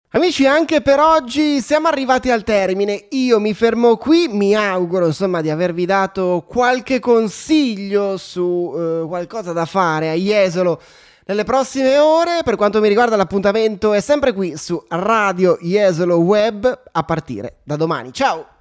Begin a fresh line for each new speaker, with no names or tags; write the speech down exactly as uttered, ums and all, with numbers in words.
Amici, anche per oggi siamo arrivati al termine. Io mi fermo qui, mi auguro insomma di avervi dato qualche consiglio su eh, qualcosa da fare a Jesolo nelle prossime ore. Per quanto mi riguarda, l'appuntamento è sempre qui su Radio Jesolo Web a partire da domani. Ciao!